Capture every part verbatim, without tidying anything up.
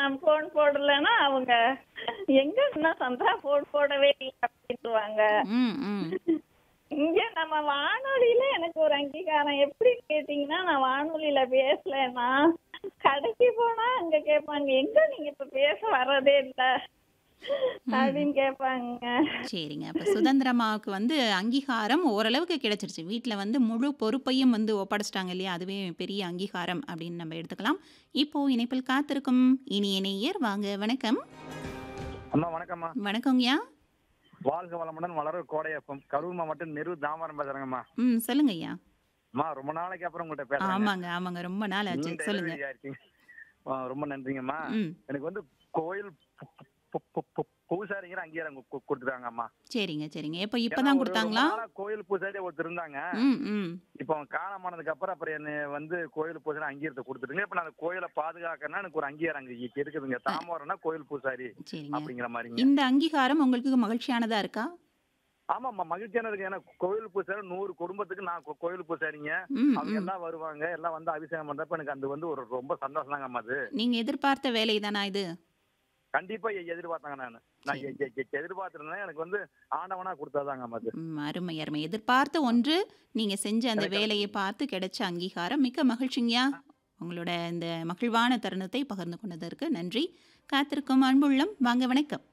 நான் போன் போடலன்னா அவங்க எங்க இன்னும் சந்திரா போன் போடவே இல்லை அப்படின்ட்டுவாங்க. ம் ம் இங்க நம்ம வானொலியில எனக்கு ஒரு அங்கீகாரம் எப்படி கேட்டீங்கன்னா, நான் வானொலியில பேசலன்னா கடைக்கு போனா அங்க கேட்பாங்க, எங்க நீங்க இப்ப பேச வர்றதே இல்ல அப்படின்னு கேட்பாங்க. சரிங்க. அப்ப சுதந்திரமாவுக்கு வந்து அங்கீகாரம் ஓரளவுக்கு கிடைச்சிருச்சு. வீட்ல வந்து முழு பொறுப்பையும் வந்து ஒப்படைச்சிட்டாங்க இல்லையா? அதுவே பெரிய அங்கீகாரம் அப்படின்னு நம்ம எடுத்துக்கலாம். இப்போ இணைப்பில் காத்திருக்கும் இனிய நேயர் வாங்க. வணக்கம். அம்மா வணக்கம்மா. வணக்கங்கய்யா. வாழ்க வளமுடன் வளர கோடையப்பம் கரூர் மாவட்டம் நெரு தாமரம் பேசுறேங்கம்மா. ம் சொல்லுங்க ஐயா. அம்மா ரொம்ப நாளைக்கு அப்புறம் உங்கள்கிட்ட பேசுறேங்க. ஆமாங்க ஆமாங்க ரொம்ப நாள் ஆச்சு. நீண்ட சொல்லுங்க. இடைவெளியா இருக்கீங்க. ஆ, ரொம்ப நன்றிங்கம்மா. ம் எனக்கு வந்து கோயில் பு- பு- பு- பு- பூசாரிங்கிற அங்கீகாரம் கு- கு- கொடுத்துட்டாங்க அம்மா. சரிங்க சரிங்க. எப்போ ஏன்னா இப்பதான் ஒரு கொடுத்தாங்களா? ரொம்ப நாளா கோயில் பூசாரி ஒருத்தர் இருந்தாங்க. ம் ம் இப்ப அவங்க காலமானதுக்கு அப்புறம் அப்புறம் என்ன வந்து கோயில் பூசாரி அங்கீகாரத்தை கொடுத்துருங்க. இப்ப நான் அந்த கோயிலை பாதுகாக்கணும்னா எனக்கு ஒரு அங்கீகாரம் அங்க இ- இருக்குதுங்க. தாமரம்னா கோயில் பூசாரி சரிங்க. அப்படிங்கிற மாதிரிங்க. இந்த அங்கீகாரம் உங்களுக்கு மகிழ்ச்சியானதா இருக்கா? ஆமாம்மா மகிழ்ச்சியானதுக்கு. ஏன்னா கோயில் பூசாரி நூறு குடும்பத்துக்கு நான் கோ- கோயில் பூசாரிங்க. ம் அவங்க ம் எல்லாம் வருவாங்க, எல்லாம் வந்து அபிஷேகம் பண்றப்ப எனக்கு அது வந்து ஒரு ரொம்ப சந்தோஷம் தாங்க அது. நீங்க எதிர்பார்த்த வேலை தானா இது? கண்டிப்பா எ- எதிர்பார்த்தாங்க நானு. நான் எ- எ- எ- எதிர்பார்த்திருந்தேன். எனக்கு வந்து ஆண்டவனா கொடுத்தாதாங்க அது. ம், அருமை அருமை. எதிர்பார்த்த ஒன்று நீங்க செஞ்ச அந்த எனக்கு வேலையை பார்த்து கிடைச்ச அங்கீகாரம். மிக்க மகிழ்ச்சிங்கயா. உங்களோட இந்த மகிழ்வான தருணத்தை பகிர்ந்து கொண்டதற்கு நன்றி. காத்திருக்கும் அன்புள்ளம் வாங்க. வணக்கம்.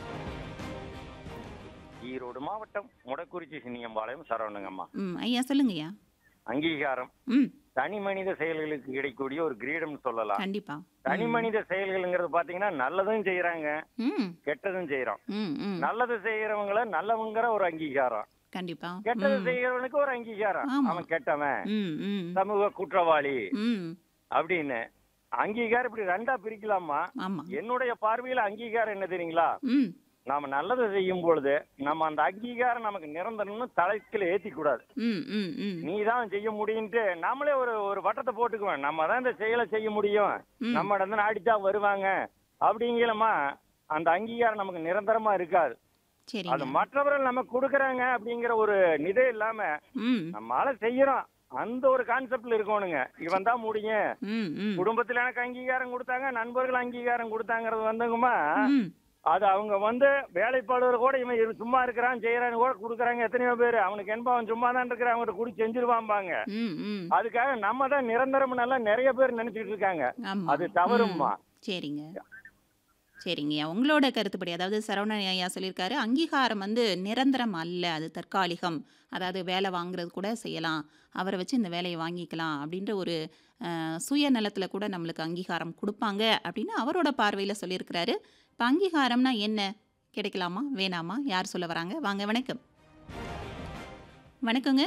ஈரோடு மாவட்டம் முடக்குறிச்சி சின்னியம்பாளையம் சரவணங்கம்மா. ம் ஐயா சொல்லுங்கய்யா. அங்கீகாரம் ம் தனி மனித செயல்களுக்கு கிடைக்கக்கூடிய ஒரு கிரீடம்னு சொல்லலாம். கண்டிப்பா. தனி ம் மனித செயல்கள்ங்கிறது பாத்தீங்கன்னா நல்லதும் செய்யறாங்க, ம் கெட்டதும் செய்யறோம். ம் ம் நல்லது செய்யறவங்கள நல்லவங்கிற ஒரு அங்கீகாரம், கண்டிப்பா. கெட்டது ம் செய்யறவனுக்கு ஒரு அங்கீகாரம், ஆமா. அவன் கெட்டவன், ம் ம் சமூக குற்றவாளி ம் அப்படின்னு அங்கீகாரம் இப்படி ரெண்டா பிரிக்கலாமா? ஆமா. என்னுடைய பார்வையில அங்கீகாரம் என்ன தெரியுங்களா? ம் நாம நல்லது செய்யும் பொழுது நம்ம அந்த அங்கீகாரம் நமக்கு நிரந்தரம்னு தலைக்கில ஏத்தி கூடாது. ம் ம் ம் நீ தான் செய்ய முடியும்ட்டு நாமளே ஒரு ஒரு வட்டத்தை போட்டுக்குவேன். நம்ம தான் இந்த செயலை செய்ய முடியும், ம் நம்ம இடத்துல நாடித்தான் வருவாங்க அப்படிங்கலமா அந்த அங்கீகாரம் நமக்கு நிரந்தரமா இருக்காது. அது சரிங்க. மற்றவர்கள் நமக்கு கொடுக்கறாங்க அப்படிங்கிற ஒரு நிதை இல்லாம ம் நம்மளால செய்யறோம் அந்த ஒரு கான்செப்ட்ல இருக்கணுங்க. இவன் தான் முடியும், ம் ம் குடும்பத்துல எனக்கு அங்கீகாரம் கொடுத்தாங்க, நண்பர்கள் அங்கீகாரம் கொடுத்தாங்கிறது வந்துங்கம்மா. ம் அது அவங்க வந்து வேலைப்பாடுகள் கூட இவன் இரு- சும்மா இருக்கிறான் செய்யறான்னு கூட கொடுக்குறாங்க. எத்தனையோ பேர் அவனுக்கு என்பா அவன் சும்மா தான் இருக்கிறான், அவங்ககிட்ட குடி செஞ்சிருவாம்பாங்க. ம் ம் அதுக்காக நம்ம தான் நிரந்தரம் நல்லா நிறைய பேர் நினைச்சிட்டு இருக்காங்க. ஆமா. அது ம் தவறுமா. சரிங்க சரிங்கய்யா. உங்களோட கருத்துப்படி அதாவது சரவணன் ஐயா சொல்லியிருக்காரு அங்கீகாரம் வந்து நிரந்தரம் அல்ல, அது தற்காலிகம். அதாவது வேலை வாங்குறது கூட செய்யலாம், அவரை வச்சு இந்த வேலையை வாங்கிக்கலாம் அப்படின்ற ஒரு அஹ், சுயநலத்தில் கூட நம்மளுக்கு அங்கீகாரம் கொடுப்பாங்க அப்படின்னு அவரோட பார்வையில் சொல்லியிருக்கிறாரு. இப்போ அங்கீகாரம்னா என்ன? கிடைக்கலாமா வேணாமா? யார் சொல்ல வராங்க? வாங்க. வணக்கம். வணக்கங்க.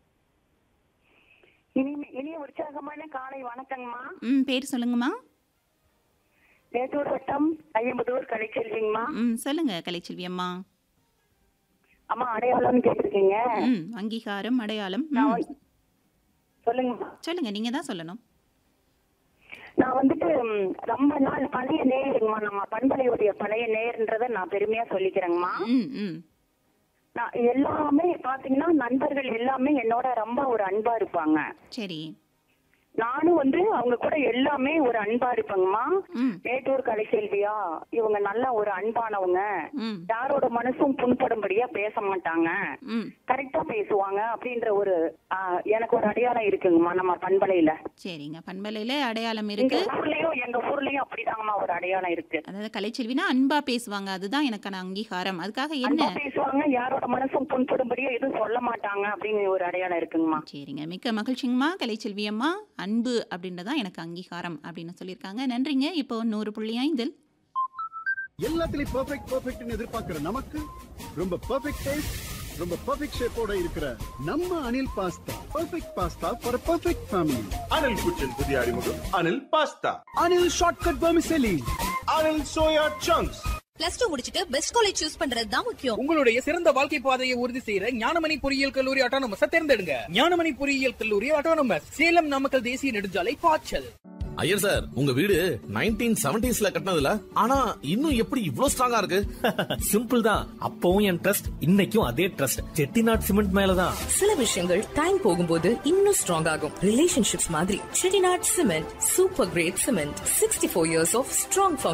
இனி- இனிய உற்சாகமான காலை வணக்கங்கம்மா. ம் பேர் சொல்லுங்கம்மா. மேட்டூர் வட்டம் ஐயம்பதூர் கலைச்செல்விங்கம்மா. ம் சொல்லுங்க கலைச்செல்வி அம்மா. அம்மா அடையாளம்னு கேட்டிருக்கீங்க. ம் அங்கீகாரம் அடையாளம். நான் ம் வந்து- சொல்லுங்கம்மா. சொல்லுங்க, நீங்க தான் சொல்லணும். நான் வந்துட்டு ம், ரொம்ப நாள் பழைய நேயருங்கம்மா. நம்ம பண்பலையுடைய பழைய நேயர்ன்றதை நான் பெருமையா சொல்லிக்கிறேங்கம்மா. ம் ம் நான் எல்லாமே பாத்தீங்கன்னா நண்பர்கள் எல்லாமே என்னோட ரொம்ப ஒரு அன்பா இருப்பாங்க. சரி. நானும் வந்து அவங்க கூட எல்லாமே ஒரு அன்பா இருப்பேங்கம்மா. ம் மேட்டூர் கலைச்செல்வியா இவங்க நல்ல ஒரு அன்பானவங்க, ம் யாரோட மனசும் புண்படும்படியா பேச மாட்டாங்க, ம் கரெக்டா பேசுவாங்க அப்படின்ற ஒரு ஆ, எனக்கு ஒரு அடையாளம் இருக்குங்கம்மா நம்ம பண்பலையில. சரிங்க. பண்பலையில் அடையாளம் எங்க இருக்கு. ஊர்லயும் எங்க ஊர்லயும் அப்படிதாங்கம்மா ஒரு அடையாளம் இருக்கு. அதாவது கலைச்செல்வினா அன்பா பேசுவாங்க, அதுதான் எனக்கான அங்கீகாரம். அதுக்காக என்ன? அன்பா பேசுவாங்க, யாரோட மனசும் புண்படும்படியா எதுவும் சொல்ல மாட்டாங்க அப்படின்னு ஒரு அடையாளம் இருக்குங்கம்மா. சரிங்க. மிக்க மகிழ்ச்சிங்கம்மா கலைச்செல்வி அம்மா. அன்பு அப்படின்றதான் எனக்கு அங்கீகாரம் அப்படின்னு சொல்லியிருக்காங்க. நன்றிங்க. இப்போ நூறு புள்ளி ஐந்தில் எல்லாத்துலயும் பெர்ஃபெக்ட் பெர்ஃபெக்ட்னு எதிர்பார்க்கிற நமக்கு ரொம்ப பெர்ஃபெக்ட் டேஸ்ட், ரொம்ப பெர்ஃபெக்ட் ஷேப்போட இருக்கிற நம்ம Anil pasta perfect pasta for perfect family. Anil குச்சின் புதிய அறிமுகம் Anil pasta. Anil shortcut vermicelli. Anil soya chunks. Plus two முடிச்சிட்டு பெஸ்ட் காலேஜ் சூஸ் பண்றது தான் முக்கியம். உங்களுடைய சிறந்த வாழ்க்கை பாதையை உறுதி செய்யற ஞானமணி பொறியியல் கல்லூரி ஆட்டோனமஸ் தேர்ந்தெடுங்க. ஞானமணி பொறியியல் கல்லூரி ஆட்டோனமஸ், சேலம் நாமக்கல் தேசிய நெடுஞ்சாலை பாய்ச்சல். ஐயர் சார், உங்க வீடு நைன்டீன் செவன்டீஸ்ல கட்டினதுல ஆனா இன்னும் எப்படி இவ்ளோ ஸ்ட்ராங்கா இருக்கு? சிம்பிள் தான். அப்பவும் என் ட்ரஸ்ட், இன்னைக்கும் அதே ட்ரஸ்ட். செட்டிநாட் சிமெண்ட் மேலதான். சில விஷயங்கள் டைம் போகும்போது இன்னும் ஸ்ட்ராங் ஆகும். ரிலேஷன்ஷிப்ஸ் மாதிரி Chettinad cement super great cement. Sixty four years of strong